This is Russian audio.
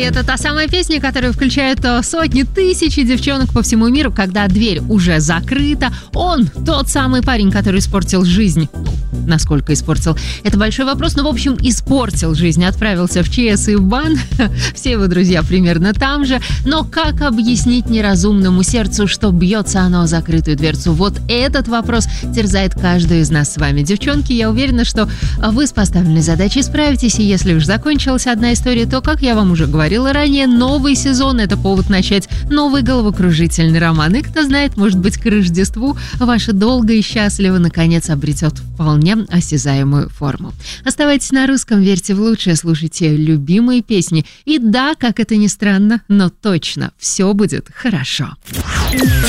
это та самая песня, которая включает сотни, тысячи девчонок по всему миру, когда дверь уже закрыта. Он тот самый парень, который испортил жизнь. Насколько испортил? Это большой вопрос, но, в общем, испортил жизнь. Отправился в ЧС и в бан. Все его друзья примерно там же. Но как объяснить неразумному сердцу, что бьется оно о закрытую дверцу? Вот этот вопрос терзает каждую из нас с вами. Девчонки, я уверена, что вы с поставленной задачей справитесь. И если уж закончилась одна история, то, как я вам уже говорила ранее, новый сезон – это повод начать новый головокружительный роман. И кто знает, может быть, к Рождеству ваше долго и счастливо наконец обретет вполне осязаемую форму. Оставайтесь на русском, верьте в лучшее, слушайте любимые песни. И да, как это ни странно, но точно все будет хорошо.